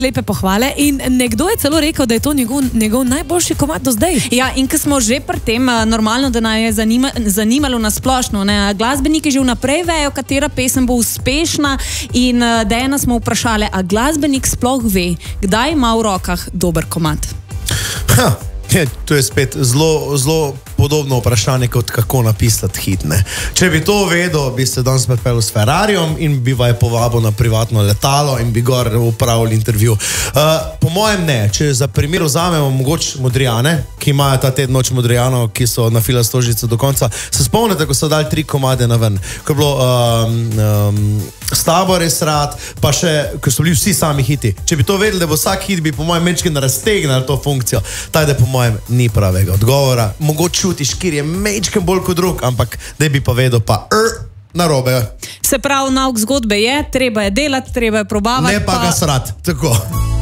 Lepe pohvale in nekdo je celo rekel, da je to njegov najboljši komad do zdaj. Ja, in ko smo že pri tem, normalno, da naj je zanimalo nasplošno, glasbeniki že vnaprej vejo, katera pesem bo uspešna in Dejana smo vprašali, a glasbenik sploh ve, kdaj ima v rokah dober komad? To je spet zelo podobno vprašanje, kot kako napisati hit, ne. Če bi to vedel, bi se danes pripeljal s Ferrarijem in bi vaj povabil na privatno letalo in bi gor upravil intervju. Po mojem ne, če za primer vzamemo mogoče Modrijane, ki imajo ta teden noč Modrijanov, ki so na Fila Stožice do konca. Se spomnite, ko so dali 3 komade na ven, ko je bilo S tabo res rad, pa še, ko so bili vsi sami hiti. Če bi to vedeli, da bo vsak hit, bi po mojem mečken raztegnil to funkcijo. Taj, da po mojem ni pravega odgovora. Mogoče čutiš, kjer je mečken bolj kot drug, ampak da bi pa vedel pa narobe. Se pravi, nauk zgodbe je, treba je delati, treba je probavati. Ne pa ga srat, tako.